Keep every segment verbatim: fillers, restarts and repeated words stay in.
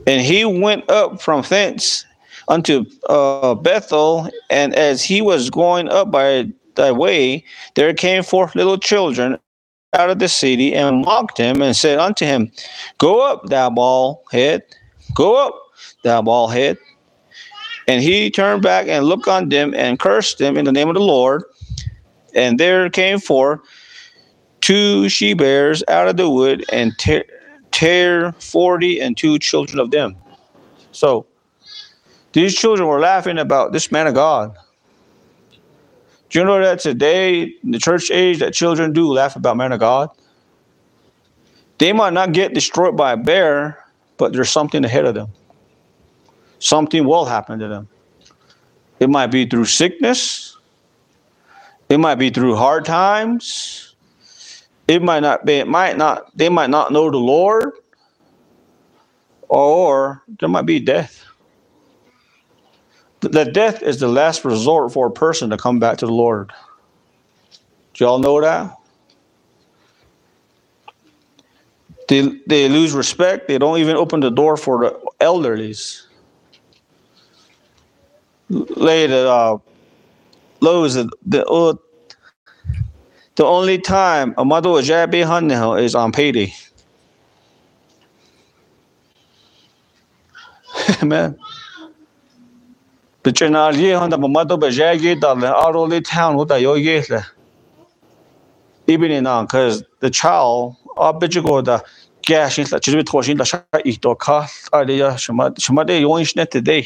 And he went up from thence unto uh, Bethel, and as he was going up by the way, there came forth little children out of the city, and mocked him, and said unto him, Go up, thou bald head, go up, thou bald head. And he turned back and looked on them, and cursed them in the name of the Lord. And there came forth two she bears out of the wood, and tear, tear forty and two children of them. So these children were laughing about this man of God. Do you know that today, in the church age, that children do laugh about man of God? They might not get destroyed by a bear, but there's something ahead of them. Something will happen to them. It might be through sickness. It might be through hard times. It might not be, it might not, they might not know the Lord. Or there might be death. The death is the last resort for a person to come back to the Lord. Do y'all know that? They, they lose respect. They don't even open the door for the elderlies. Later, uh, Lowe's, the, the, the only time a mother will be hunting is on payday. Amen. But you're not here on the mother, but you're getting out of the town with the yoga. Even in on, because the child, I bet you go the gas in the children torching the shot eat or cost. Are they Shamade orange net today?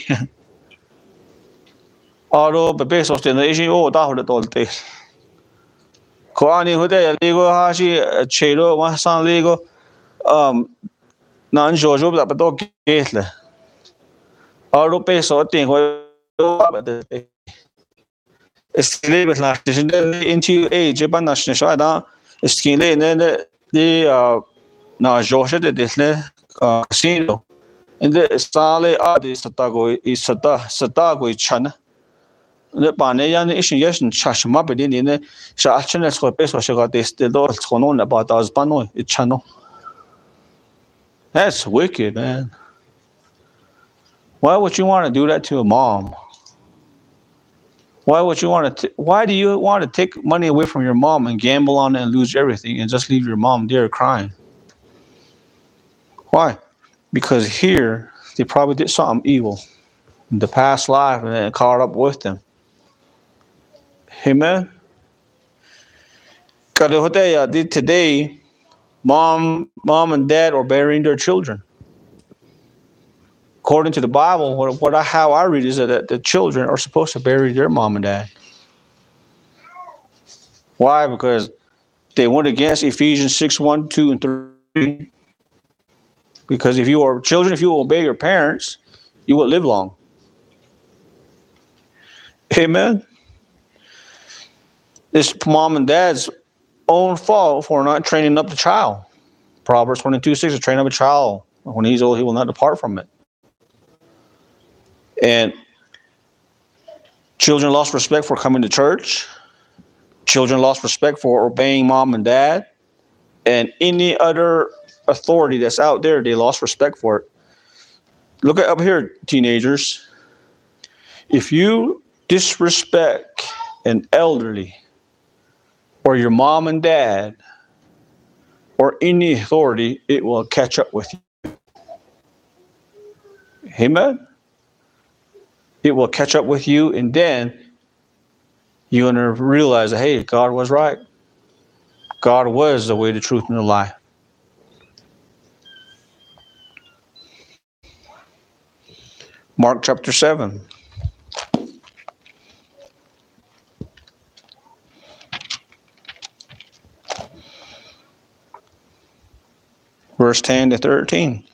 Although the base of the nation, oh, that would all day. Koani, who they legal hashi, a chelo, one son legal, um, non Jojo, but dog gate. Although base of thing, Escalate last into age, but national shada, Escalate, and then the uh, now Joshua did this casino. And the Sale Adi Satago is Sata Satago Chana. The Paneyan is yes and Chashma, but in the Shachan for Peso, she got this the Lord Conon about us Pano, it's Chano. That's wicked, man. Why would you want to do that to a mom? Why would you want to? T- why do you want to take money away from your mom and gamble on it and lose everything and just leave your mom there crying? Why? Because here they probably did something evil in the past life and it caught up with them. Amen. Today, mom, mom and dad are burying their children. According to the Bible, what, what I, how I read is that the children are supposed to bury their mom and dad. Why? Because they went against Ephesians six, one, two, and three. Because if you are children, if you obey your parents, you will live long. Amen. It's mom and dad's own fault for not training up the child. Proverbs twenty-two, six, to train up a child. When he's old, he will not depart from it. And children lost respect for coming to church. Children lost respect for obeying mom and dad. And any other authority that's out there, they lost respect for it. Look at up here, teenagers. If you disrespect an elderly or your mom and dad or any authority, it will catch up with you. Amen? It will catch up with you, and then you're going to realize that, hey, God was right. God was the way, the truth, and the life. Mark chapter seven. Verse ten to thirteen.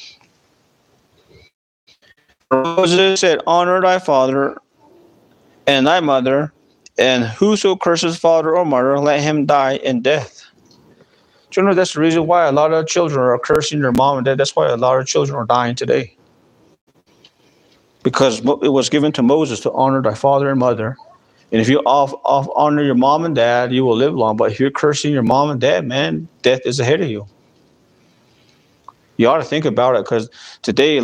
Moses said, honor thy father and thy mother, and whoso curses father or mother, let him die in death. Do you know that's the reason why a lot of children are cursing their mom and dad? That's why a lot of children are dying today. Because it was given to Moses to honor thy father and mother. And if you off, off honor your mom and dad, you will live long. But if you're cursing your mom and dad, man, death is ahead of you. You ought to think about it, because today